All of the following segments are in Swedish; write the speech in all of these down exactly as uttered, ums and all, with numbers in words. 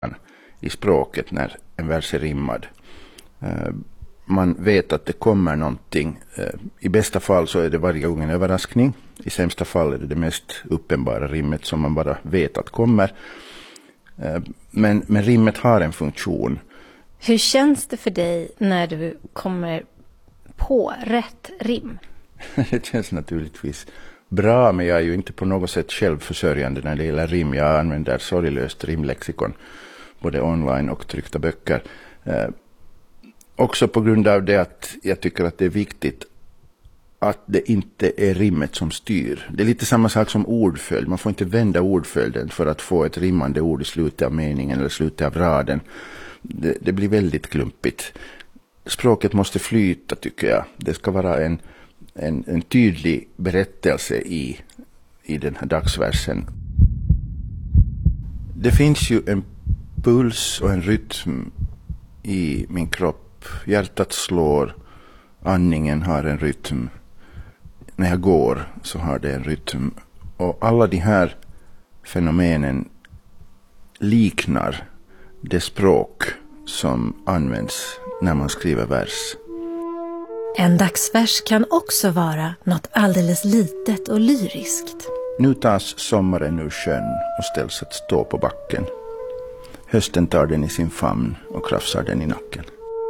i språket när en vers är rimmad. Man vet att det kommer någonting. I bästa fall så är det varje gång en överraskning. I sämsta fall är det det mest uppenbara rimmet som man bara vet att kommer. Men, men rimmet har en funktion. Hur känns det för dig när du kommer på rätt rim? Det känns naturligtvis bra, men jag är ju inte på något sätt självförsörjande när det gäller rim. Jag använder sorglöst rimlexikon, både online och tryckta böcker. Eh, också på grund av det att jag tycker att det är viktigt att det inte är rimmet som styr. Det är lite samma sak som ordföljd. Man får inte vända ordföljden för att få ett rimmande ord i slutet av meningen eller slutet av raden. Det, det blir väldigt klumpigt. Språket måste flyta, tycker jag. Det ska vara en, en, en tydlig berättelse i, i den här dagsversen. Det finns ju en puls och en rytm i min kropp. Hjärtat slår, andningen har en rytm. När jag går så har det en rytm. Och alla de här fenomenen liknar det språk som används när man skriver vers. En dagsvers kan också vara något alldeles litet och lyriskt. Nu tas sommaren ur sjön och ställs att stå på backen. Hösten tar den i sin famn och krafsar den i nacken.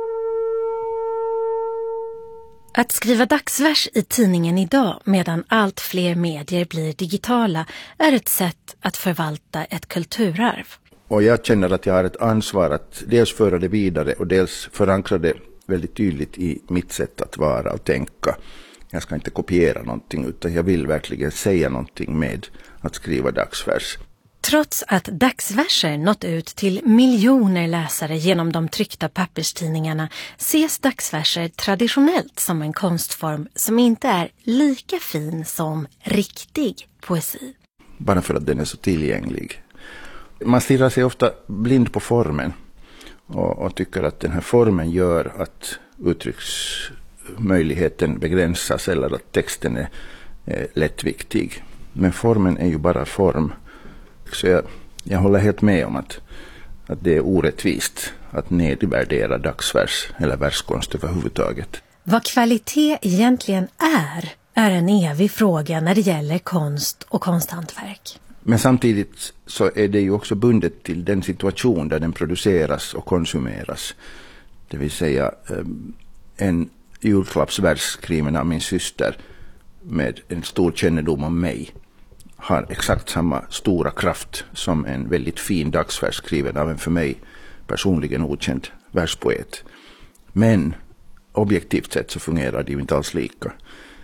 Att skriva dagsvers i tidningen idag medan allt fler medier blir digitala är ett sätt att förvalta ett kulturarv. Och jag känner att jag har ett ansvar att dels föra det vidare och dels förankra det väldigt tydligt i mitt sätt att vara och tänka. Jag ska inte kopiera någonting, utan jag vill verkligen säga någonting med att skriva dagsvers. Trots att dagsverser nått ut till miljoner läsare genom de tryckta papperstidningarna ses dagsverser traditionellt som en konstform som inte är lika fin som riktig poesi. Bara för att den är så tillgänglig. Man stirrar sig ofta blind på formen och, och tycker att den här formen gör att uttrycksmöjligheten begränsas eller att texten är, är lättviktig. Men formen är ju bara form. Så jag, jag håller helt med om att, att det är orättvist att nedvärdera dagsvers eller verskonst överhuvudtaget. Vad kvalitet egentligen är, är en evig fråga när det gäller konst och konsthantverk. Men samtidigt så är det ju också bundet till den situation där den produceras och konsumeras. Det vill säga en julklappsvers skriven av min syster med en stor kännedom om mig har exakt samma stora kraft som en väldigt fin dagsvers skriven av en för mig personligen okänd verspoet. Men objektivt sett så fungerar det ju inte alls lika.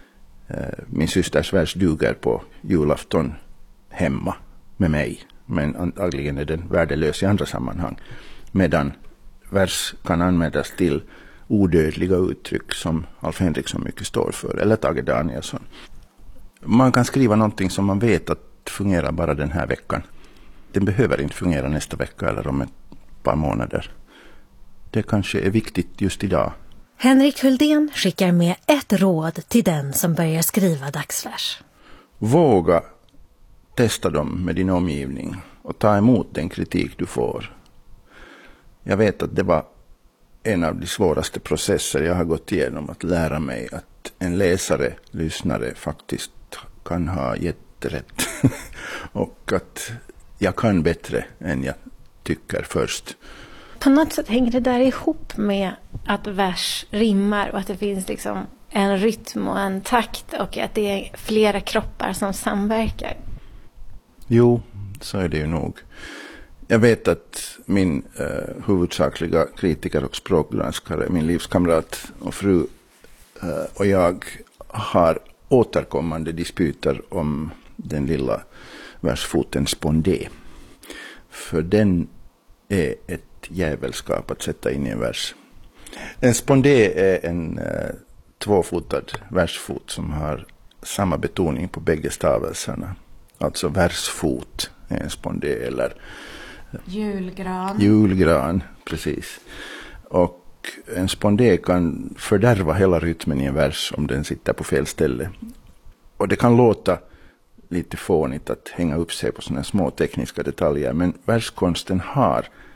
Min systers vers duger på julafton hemma med mig, men antagligen är den värdelös i andra sammanhang. Medan vers kan användas till odödliga uttryck som Alf Henriksson mycket står för, eller Tage Danielsson. Man kan skriva någonting som man vet att fungerar bara den här veckan. Den behöver inte fungera nästa vecka eller om ett par månader. Det kanske är viktigt just idag. Henrik Huldén skickar med ett råd till den som börjar skriva dagsvers. Våga testa dem med din omgivning och ta emot den kritik du får. Jag vet att det var en av de svåraste processer jag har gått igenom, att lära mig att en läsare, lyssnare faktiskt kan ha jätterätt och att jag kan bättre än jag tycker först. På något sätt hänger det där ihop med att vers rimmar och att det finns liksom en rytm och en takt och att det är flera kroppar som samverkar. Jo, så är det ju nog. Jag vet att min eh, huvudsakliga kritiker och språkgranskare, min livskamrat och fru eh, och jag har återkommande disputer om den lilla versfoten spondé. För den är ett jävelskap att sätta in i en vers. En spondé är en eh, tvåfotad versfot som har samma betoning på bägge stavelserna. Alltså versfot är en spondé eller julgran. Julgran, precis. Och en spondé kan fördärva hela rytmen i en vers om den sitter på fel ställe. Och det kan låta lite fånigt att hänga upp sig på sådana små tekniska detaljer, men verskonsten har